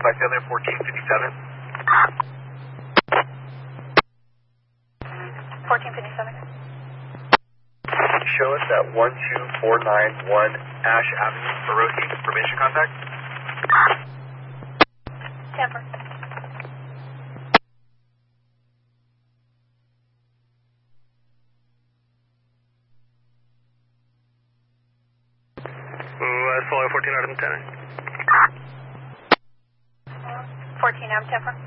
by Sailor 1457. 1457. Show us at 12491 Ash Avenue, Orosi, information contact. Tamper. Follow 14 out of 10. 14 M, Tamper.